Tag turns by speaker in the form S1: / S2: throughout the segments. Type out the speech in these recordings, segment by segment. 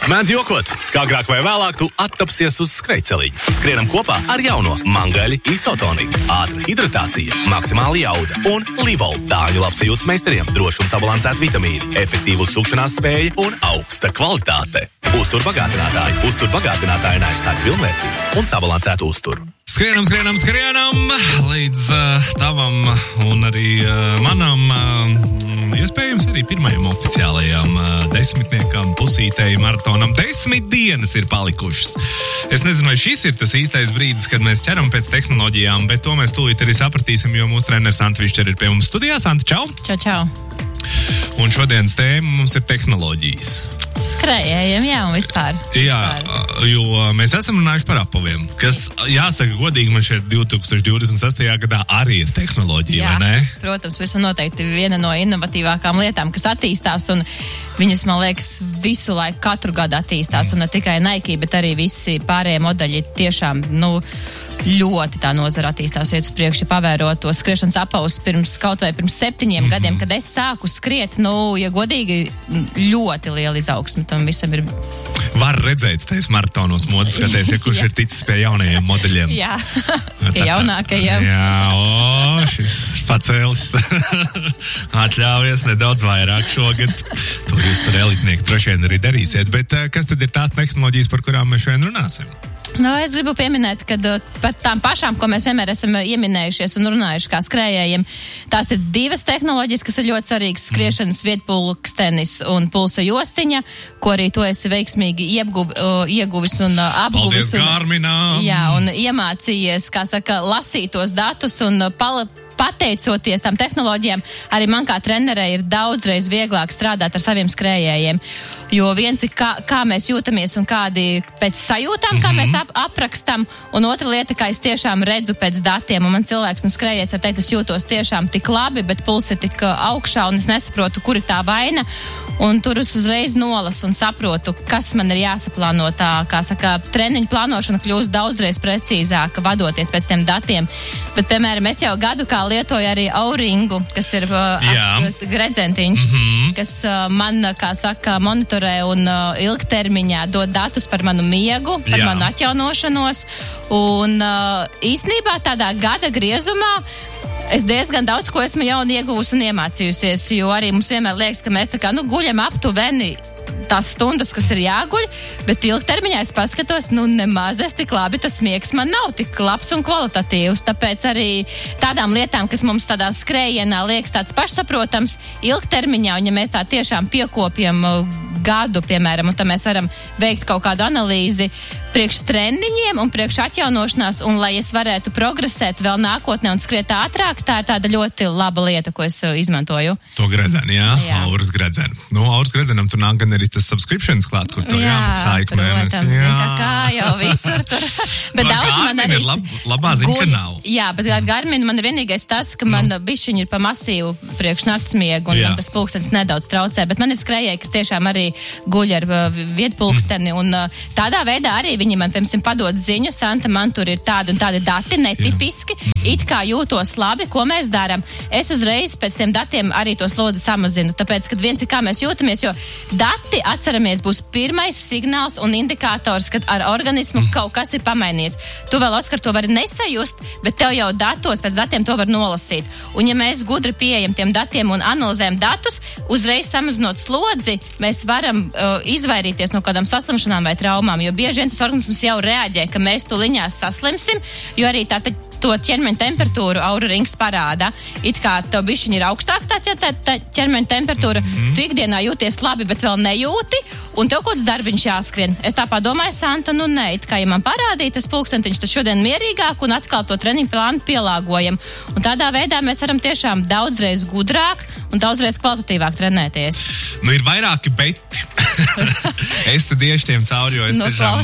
S1: Mēdz jokot, kā agrāk vai vēlāk tu attapsies uz skrejceliņa. Skrienam kopā ar jauno Mangaļi Isotoniku. Ātra hidratācija, maksimāla jauda un Livol. Dāņu labsajūtas meistariem droši un sabalansēta vitamīni, efektīvu uzsukšanās spēja un augsta kvalitāte. Uzturbagātinātāji. Uzturbagātinātāji neaizstāj pilnvērtību un sabalansētu uzturu.
S2: Skrienam līdz tavam un arī manam, iespējams arī pirmajam oficiālajam desmitniekam, pusītēji maratonam. 10 dienas ir palikušas. Es nezinu, vai šis ir tas īstais brīdis, kad mēs ķeram pēc tehnoloģijām, bet to mēs tūlīt arī sapratīsim, jo mūsu treneris Santa Višķer ir pie mums studijā. Santa, čau!
S3: Čau!
S2: Un šodienas tēma mums ir tehnoloģijas.
S3: Skrējējiem, jā, un vispār.
S2: Jā, jo mēs esam runājuši par apaviem, kas, jāsaka godīgi, man šeit 2026. gadā arī ir tehnoloģija, vai ne?
S3: Protams, visam noteikti viena no inovatīvākām lietām, kas attīstās, un viņas, man liekas, visu laiku katru gadu attīstās, un ne tikai Nike, bet arī visi pārējie modeļi tiešām, ļoti tā nozara attīstās iet uz priekšu, pavērot to skriešanas apavus pirms 7 gadiem, kad es sāku skriet, ja godīgi, ļoti liela izaugsme tam visam ir.
S2: Var redzēt, tais maratonos modas skaties, kurš ir ticis pie jaunajiem modeļiem.
S3: Jā, pie jaunākajiem.
S2: Jā, šis pacēlis. Atļāvies nedaudz vairāk šogad. To jūs tur elitnieki droši vien arī darīsiet. Bet kas tad ir tās tehnoloģijas, par kurām mēs šodien runāsim?
S3: Es gribu pieminēt, ka par tām pašām, ko mēs vienmēr esam ieminējušies un runājuši kā skrējējiem, tās ir 2 tehnoloģijas, kas ir ļoti svarīgas: skriešanas vietpulkstenis un pulsa jostiņa, ko arī tu esi veiksmīgi ieguvis un apguvis.
S2: Paldies Garminām!
S3: Jā, un iemācījies, lasīt tos datus un pateicoties tām tehnoloģijām, arī man kā trenerei ir daudzreiz vieglāk strādāt ar saviem skrējējiem. Jo viens ir, kā mēs jūtamies un kādi pēc sajūtām, kā mēs aprakstam, un otra lieta, kā es tiešām redzu pēc datiem, un man cilvēks skrējējs var teikt, es jūtos tiešām tik labi, bet puls ir tik augšā, un es nesaprotu, kur ir tā vaina, un tur es uzreiz nolasu un saprotu, kas man ir jāsaplāno. Tā, treniņu plānošana kļūst daudzreiz precīzāka, vadoties pēc tiem datiem. Bet, piemēram, es jau gadu kā lietoju arī Auringu, kas ir gredzentiņš, kas man, monitorē un ilgtermiņā dod datus par manu miegu, par manu atjaunošanos. Un īstenībā tādā gada griezumā es diezgan daudz ko esmu jaunu ieguvusi un iemācījusies, jo arī mums vienmēr liekas, ka mēs guļam aptuveni tās stundas, kas ir jāguļ, bet ilgtermiņā es paskatos, nemaz tik labi tas miegs man nav tik labs un kvalitatīvs. Tāpēc arī tādām lietām, kas mums tādā skrējienā liekas tāds pašsaprotams, ilgtermiņā, un ja mēs tā tiešām piekopjam gadu, piemēram, un tad mēs varam veikt kaut kādu analīzi priekš treniņiem un priekš atjaunošanās, un lai es varētu progresēt vēl nākotnē un skriet ātrāk, tā ir tāda ļoti laba lieta, ko es izmantoju.
S2: To gredzeni, jā. Auras gredzeni. Auras gredzenam tur nāk gan arī tas subscriptions klāt, kur to jāmaksā ikmēnes.
S3: Protams, kā jau visur tur. Bet daudz man arī
S2: labā ziņa, ka nav.
S3: Jā, bet ar Garminu man ir vienīgais tas, ka man bišķiņi ir pa masīvu priekš naktsmiegu, un man tas pulkstenis nedaudz traucē, bet man ir skrējēji, kas tiešām arī guļ ar vietpulksteni, un tādā veidā arī viņi man, piemēram, padod ziņu, Santa, man tur ir tādi un tādi dati, netipiski, it kā jūtos labi, ko mēs darām. Es uzreiz pēc tiem datiem arī to slodzi samazinu, tāpēc, kad viens ir kā mēs jūtamies, jo dati, atceramies, būs pirmais signāls un indikators, kad ar organismu kaut kas ir pamainījies. Tu vēl, Oskar, to vari nesajust, bet tev jau datos, pēc datiem to var nolasīt. Un ja mēs gudri pieejam tiem datiem un analizējam datus, uzreiz samazinot slodzi, mēs varam izvairīties no kādām saslimšanām vai traumām, jo bieži vien tas organisms jau reaģē, ka mēs tuliņās saslimsim, jo arī tā to ķermeņa temperatūru Aura rings parāda. It kā tev bišķiņi ir augstāk tā ķermeņa temperatūra, tu ikdienā jūties labi, bet vēl nejūti, un tev kaut kāds darbiņš jāskrien. Es tā padomāju, Santa, nē, it kā ja man parādīja tas pulkstentiņš, tad šodien mierīgāk un atkal to treniņu plānu pielāgojam. Un tādā veidā mēs varam tiešām daudzreiz gudrāk un daudzreiz kvalitatīvāk trenēties.
S2: Ir vairāki beti. Es tad iešķiem cauri, jo es tiešām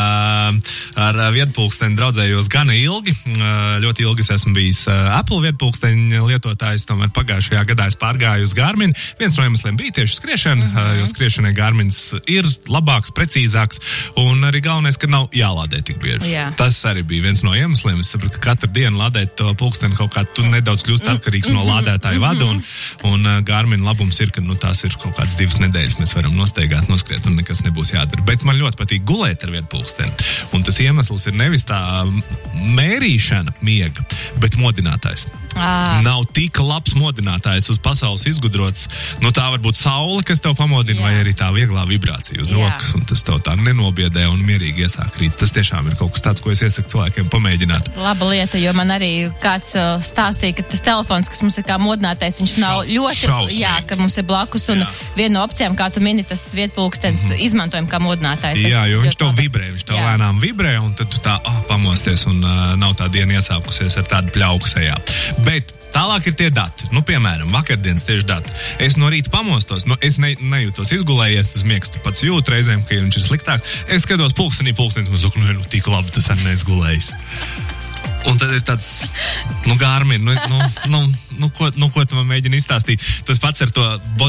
S2: ar vietpulksteni draudzējos gana ilgi. Ļoti ilgi es esmu bijis Apple vietpulksteņa lietotājs, tomēr pagājušajā gadā es pārgāju uz Garmin. Viens no iemesliem bija tieši skriešana, jo skriešanai Garmins ir labāks, precīzāks, un arī galvenais, ka nav jālādē tik bieži.
S3: Jā.
S2: Tas arī bija viens no iemesliem. Es saprotu, ka katru dienu lādēt to pulksteni kaut kā tu nedaudz kļūst atkarīgs no lādētāja vada, un Garmin labums ir, ka tās ir kaut kādas 2 nedēļas mēs varam nosteigāt obligāti noskriet un nekas nebūs jādara. Bet man ļoti patīk gulēt ar vietpulksteni. Un tas iemesls ir nevis tā mērīšana miega, bet modinātājs. Nav tik labs modinātājs uz pasaules izgudrots. Nu, tā var būt saule, kas tev pamodina, vai arī tā vieglā vibrācija uz rokas, un tas tev tā nenobiedē un mierīgi iesāk rīt. Tas tiešām ir kaut kas tāds, ko es iesaku cilvēkiem pamēģināt.
S3: Laba lieta, jo man arī kāds stāstīja, ka tas telefons, kas mums ir kā modinātais, viņš nav ļoti,
S2: šausmīgi.
S3: Ka mums ir blakus, un viena no opcijām, kā tu mini, tas vietpulkstens izmantojam kā modinātājs.
S2: Jā, jo viņš tev vibrē, viņš tev lēnām vibrē, un tad tu tā pamosties, un nav tā diena iesākusies ar tādu pļauku sejā. Bet tālāk ir tie dati. Nu, piemēram, vakardienas tieši dati. Es no rīta pamostos, es nejūtos izgulējies, tas miegs tu pats jūt reizēm, ka viņš ir sliktāk. Es skatos pulkstenis, man saka, tik labi, tas arī neizgulējis. Un tad ir tāds, Garmin, ko tu man mēģini izstāstīt? Tas pats ar to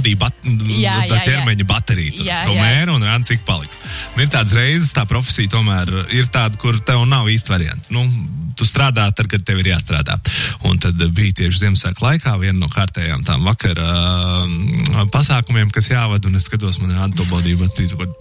S2: ķermeņa bateriju. To mēru un rāda, cik paliks. Ir tādas reizes, tā profesija tomēr ir tāda, kur tev nav īsti varianti. Tu strādā tad, kad tev ir jāstrādā. Un tad bija tieši Ziemassvētku laikā viena no kārtējām tām vakara pasākumiem, kas jāvada, un es skatos, man ir antobodība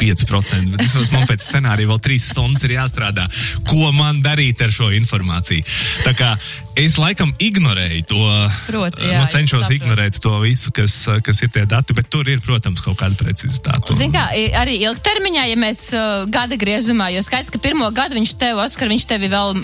S2: 5%, bet vismaz man pēc scenārija vēl 3 stundas ir jāstrādā. Ko man darīt ar šo informāciju? Tā kā es laikam ignorēju to, cenšos ignorēt to visu, kas ir tie dati, bet tur ir, protams, kaut kāda precizitāte.
S3: Zin kā, arī ilgtermiņā, ja mēs gada griezumā, jo skaidrs, ka pirmo gadu viņš tevi vēl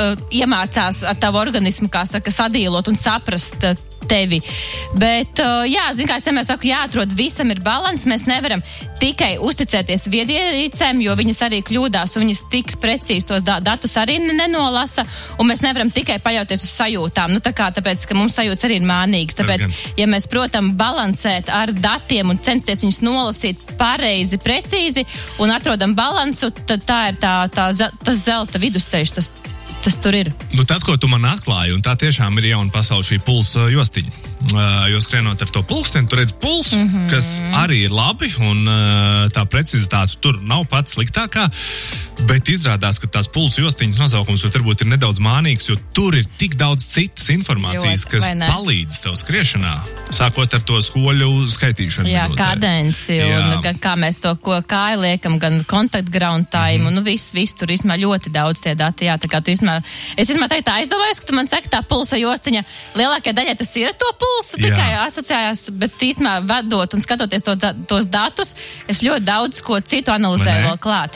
S3: iemācās ar tavu organismu, kā saka, sadīlot un saprast tevi. Bet, zin kā, es vienmēr saku, jāatrod, visam ir balans, mēs nevaram tikai uzticēties viedierīcēm, jo viņas arī kļūdās, un viņas tiks precīzi tos datus arī nenolasa, un mēs nevaram tikai paļauties uz sajūtām, tāpēc, ka mums sajūtas arī ir mānīgas. Tāpēc, ja mēs, protams, balansēt ar datiem un censties viņus nolasīt pareizi, precīzi, un atrodam balansu, tad tā ir tas zelta vidusceļš, tas tur ir.
S2: Tas, ko tu man atklāji, un tā tiešām ir jauna pasaule šī pulsa jostiņa. Jo skrienot ar to pulksteni, tu redz pulsu, kas arī ir labi, un tā precizitāte tur nav pats sliktākā, bet izrādās, ka tās pulsa jostiņas nosaukums varbūt ir nedaudz mānīgs, jo tur ir tik daudz citas informācijas, kas palīdz tev skriešanā, sākot ar to skoļu skaitīšanu.
S3: Jā, kadenci, un kā mēs to kāju liekam, gan contact ground time, un viss tur izmā ļoti daudz tie dati, tā kā tu es tā aizdomājos, ka tu man saki, tā pulsa jostiņa, lielākajā daļā tas ir to pulsu, tikai asociējās, bet īstenībā vedot un skatoties tos datus, es ļoti daudz ko citu analizēju vēl klāt,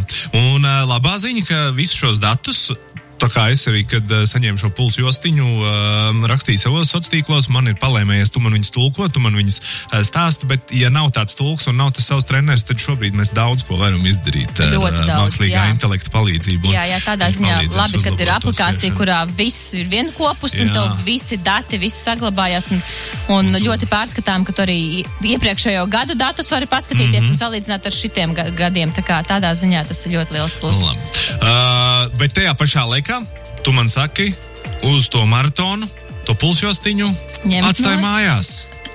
S2: Un labā ziņa, ka visus šos datus, tā kā es arī, kad saņēmu šo pulsu jostiņu, rakstīju savos sociālos tīklos, man ir palēmējies, tu man viņus tulko, tu man viņus stāsti, bet ja nav tāds tulks un nav tas savs treneris, tad šobrīd mēs daudz ko varam izdarīt ar mākslīgā intelekta palīdzību.
S3: Jā, tādā ziņā labi, kad ir aplikācija, kurā viss ir vienkopus un tev visi dati, viss saglabājās un ļoti pārskatām, ka tu arī iepriekšējo gadu datus vari paskatīties un salīdzināt ar šitiem gadiem. Tā kā tādā ziņā tas ir ļoti liels plus.
S2: Bet tajā pašā laikā tu man saki, uz to maratonu, to pulsjostiņu atstāj mājās.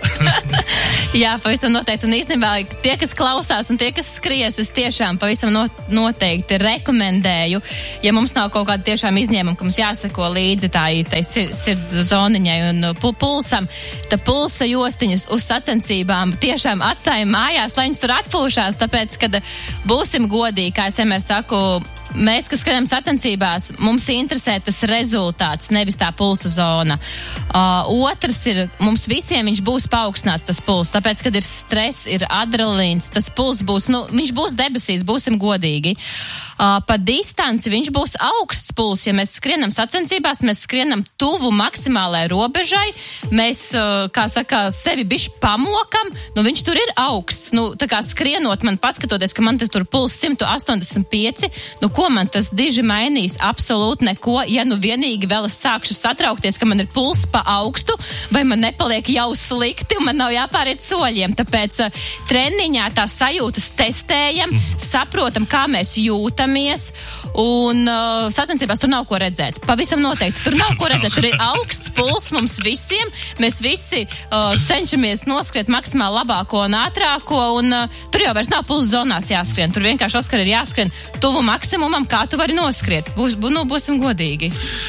S3: Jā, pavisam noteikti. Un īstenībā tie, kas klausās un tie, kas skries, es tiešām pavisam noteikti rekomendēju, ja mums nav kaut kāda tiešām izņēmuma, ka mums jāsako līdzi tai sirds zoniņai un pulsam, ta pulsa jostiņas uz sacensībām tiešām atstājam mājās, lai viņas tur atpūšās, tāpēc, kad būsim godīgi, kā es vienmēr saku, mēs, kas skrienam sacensībās, mums interesē tas rezultāts, nevis tā pulsa zona. Otrs ir, mums visiem viņš būs paaugstināts tas puls, tāpēc, kad ir stress, ir adrenalīns, tas puls būs, viņš būs debesīs, būsim godīgi. Pa distanci viņš būs augsts puls, ja mēs skrienam sacensībās, mēs skrienam tuvu maksimālai robežai, mēs, kā saka, sevi bišķi pamokam, viņš tur ir augsts, tā kā skrienot man paskatoties, ka man tur puls 185, ko man tas diži mainīs? Absolūti neko, ja vienīgi vēl es sākšu satraukties, ka man ir puls pa augstu, vai man nepaliek jau slikti, un man nav jāpāriet soļiem. Tāpēc treniņā tās sajūtas testējam, saprotam, kā mēs jūtamies, un sacensībās tur nav ko redzēt. Pavisam noteikti. Tur nav ko redzēt. Tur ir augsts puls mums visiem. Mēs visi cenšamies noskriet maksimāli labāko un ātrāko, un tur jau vairs nav pulsa zonās jāskrien. Tur vienkārši, Oskar, ir jāskrien tuvu maksimumam, kā tu vari noskriet. Būsim godīgi.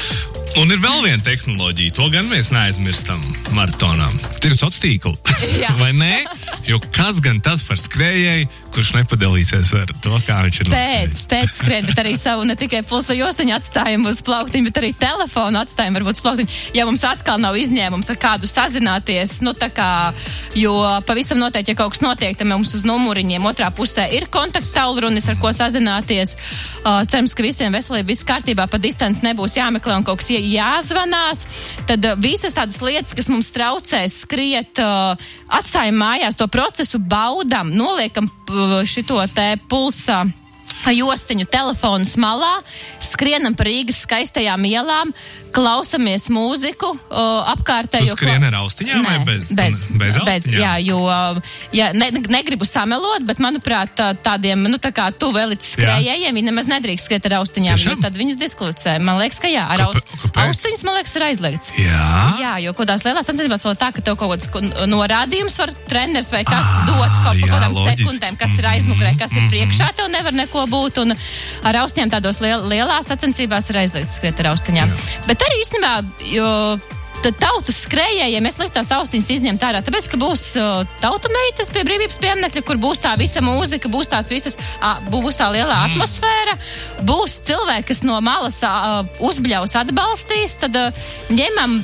S2: Un ir vēl viena tehnoloģija, to gan mēs neaizmirstam maratonā. Ir sociālā tīkla. Vai ne? Jo kas gan tas par skrējēju, kurš nepadalīsies ar to, kā viņš ir
S3: pēc skrēt, bet arī savu ne tikai pulsa jostiņu atstājam uz plauktiņu, bet arī telefonu atstājam varbūt uz plauktiņu. Ja mums atkal nav izņēmums ar kādu sazināties, nu tā kā, jo pavisam noteikti, ja kaut kas notiek, tad mums uz numuriņiem otrā pusē ir kontakttālrunis, ar ko sazināties. Cerams, ka visiem veselība, viss kārtībā, pa distanci nebūs jāmeklē un kaut kas jāzvanās. Tad visas tādas lietas, kas mums traucēs skriet, atstājam mājās to procesu, baudam, noliekam šito te pulsa jostiņu telefonu smalā, skrienam pa Rīgas skaistajām ielām, klausamies mūziku, apkārtējo...
S2: Tu skrien ar austiņām vai bez austiņām?
S3: Jā, jo negribu samelot, bet, manuprāt, tādiem, nu tā kā tu vēl līdz skrējējiem, viņi nemaz nedrīkst skriet ar austiņām, jo tad viņus diskvalificē. Man liekas, ka jā, ar austiņas, man liekas, ir aizliegts. Jā, jo kodās lielās sacensībās vēl tā, ka tev kaut kāds norādījums var treneris vai kas dot kaut kādām sekundēm, kas ir aizmugurē, kas ir priekšā, tev nevar neko būt, un ar austiņām tādos lielās sacensībās ir aizliegts skriet ar austiņām. Bet arī īstenībā, jo tautas skrējējiem es lieku tās austiņas izņemt ārā, tāpēc, ka būs tautu meitas pie brīvības pieminekļa, kur būs tā visa mūzika, būs tās visas, būs tā lielā atmosfēra, būs cilvēki, kas no malas uzbļaus atbalstīs, tad ņemam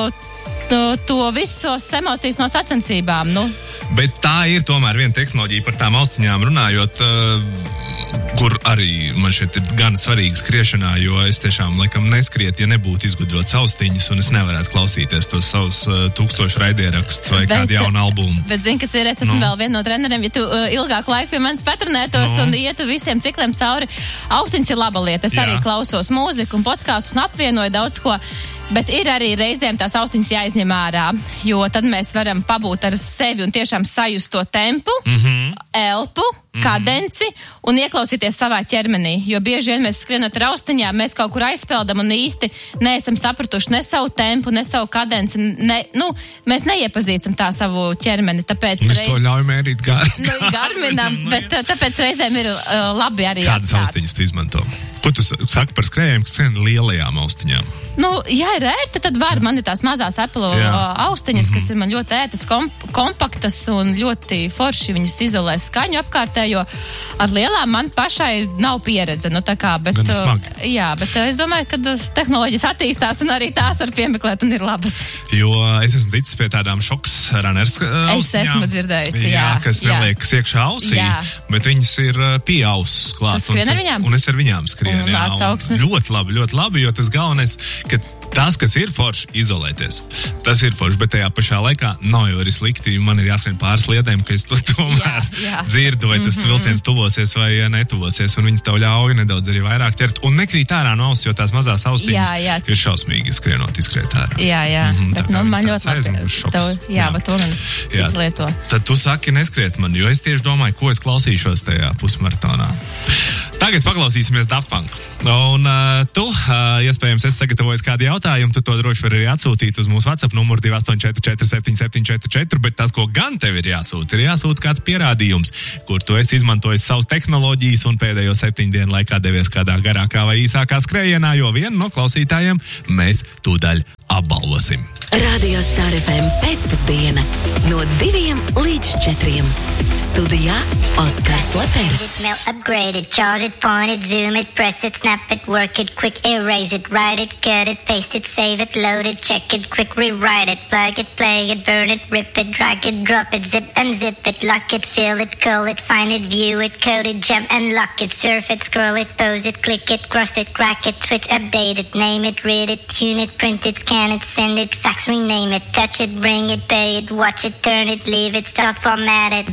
S3: to visos emocijas no sacensībām. Nu.
S2: Bet tā ir tomēr viena tehnoloģija par tām austiņām runājot, kur arī man šeit ir gan svarīgi skriešanā, jo es tiešām laikam neskrietu, ja nebūtu izgudrots austiņas, un es nevarētu klausīties tos savus 1000 raidierakstus vai kādu jaunu albumu. Bet
S3: zini, kas ir, es esmu vēl viena no treneriem, ja tu ilgāku laiku pie manis patrenētos un ietu visiem cikliem cauri, austiņas ir laba lieta. Es arī klausos mūziku un podkāstus un apvienoju daudz ko. Bet ir arī reizēm tās austiņas jāizņem ārā, jo tad mēs varam pabūt ar sevi un tiešām sajust to tempu, elpu, kadenci un ieklausīties savā ķermenī. Jo bieži vien mēs skrienot ar austiņām, mēs kaut kur aizpeldam un īsti neesam sapratuši ne savu tempu, ne savu kadenci. Mēs neiepazīstam tā savu ķermeni. Tāpēc
S2: mēs to ļaujam mērīt
S3: garminam, bet tāpēc reizēm ir labi arī
S2: atstāt. Kādas austiņas tu izmanto? Ko tu saki par skrējiem, kas skrien lielajām austiņām?
S3: Ja ir ērta, tad var. Man ir tās mazās Apple austiņas, kas ir man ļoti ērtas, kompaktas un ļoti forši viņas izolē skaņu apkārtējo. Ar lielām man pašai nav pieredze. Bet es domāju, ka tehnoloģijas attīstās un arī tās var piemeklēt un ir labas.
S2: Jo es esmu ticis pie tādām šoks runners austiņām.
S3: Es esmu dzirdējusi,
S2: kas neliekas iekšā ausī, bet viņas ir pie auss klāt. Un es ar viņām skrienu. Ļoti labi, jo tas galvenais, ka tas, kas ir forši, izolēties. Tas ir forši, bet tajā pašā laikā nav jau arī slikti. Man ir jāskrien pāris lietēm, ka es to tomēr dzirdu, vai tas vilciens tuvosies vai netuvosies, un viņas tev ļauj nedaudz arī vairāk ķert. Un nekrīt ārā no auss, jo tās mazās austiņas ir šausmīgi skrienot, izskriet ārā.
S3: Jā. Bet man ļoti labi. Bet to man cits lieto.
S2: Tad tu saki, neskriet man, jo es tieši domāju, ko es klausīšos tajā pusmaratonā. Tagad paklausīsimies Daft Punk. Un tu, iespējams, esi sagatavojis kādu jautājumu, tu to droši var arī atsūtīt uz mūsu WhatsApp numuru 284477744, bet tas, ko gan tev ir jāsūta kāds pierādījums, kur tu esi izmantojis savas tehnoloģijas un pēdējo 7 dienu laikā devies kādā garākā vai īsākā skrējienā, jo vienu no klausītājiem mēs tūdaļ apbalvosim.
S4: Radio Star FM pēcpusdiena no 2 līdz 4. Studijā Oskars Lepers.
S5: Upgrade it, charge it, point it, zoom it, press it, snap it, work it, quick erase it, write it, cut it, paste it, save it, load it, check it, quick rewrite it, plug it, play it, burn it, rip it, drag it, drop it, zip unzip it, lock it, fill it, call it, find it, view it, code it, jump and lock it, surf it, scroll it, pose it, click it, cross it, crack it, switch, update it, name it, read it, tune it, print it, scan it, send it, fax, rename it, touch it, bring it, pay it, watch it, turn it, leave it, start, format it.